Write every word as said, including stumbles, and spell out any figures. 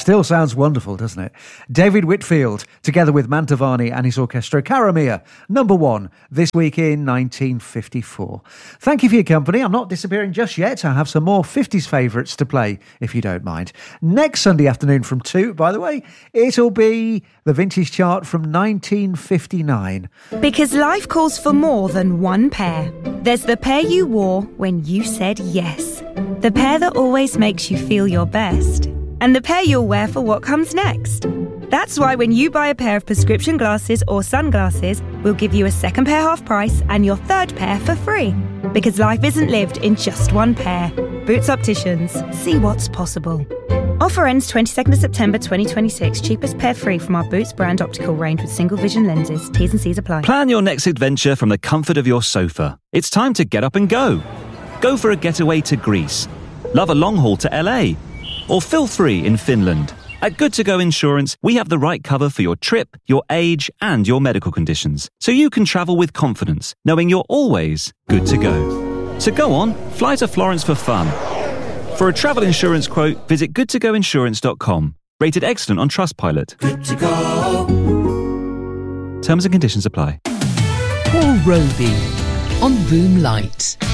Still sounds wonderful, doesn't it? David Whitfield, together with Mantovani and his orchestra, Cara Mia, number one, this week in nineteen fifty-four. Thank you for your company. I'm not disappearing just yet. I have some more fifties favourites to play, if you don't mind. Next Sunday afternoon from two, by the way, it'll be the Vintage Chart from nineteen fifty-nine. Because life calls for more than one pair. There's the pair you wore when you said yes. The pair that always makes you feel your best. And the pair you'll wear for what comes next. That's why when you buy a pair of prescription glasses or sunglasses, we'll give you a second pair half price and your third pair for free. Because life isn't lived in just one pair. Boots Opticians. See what's possible. Offer ends twenty-second of September twenty twenty-six. Cheapest pair free from our Boots brand optical range with single vision lenses. T's and C's apply. Plan your next adventure from the comfort of your sofa. It's time to get up and go. Go for a getaway to Greece. Love a long haul to L A. Or feel free in Finland. At Good To Go Insurance, we have the right cover for your trip, your age, and your medical conditions, so you can travel with confidence, knowing you're always good to go. So go on, fly to Florence for fun. For a travel insurance quote, visit good to go insurance dot com. Rated excellent on Trustpilot. Good to go. Terms and conditions apply. Paul Roby on Boom Light.